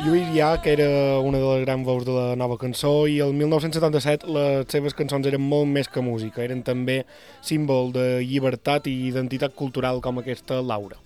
Lluís Llach era una de les grans veus de la nova cançó i el 1977 les seves cançons eren molt més que música, eren també símbol de llibertat i identitat cultural com aquesta Laura.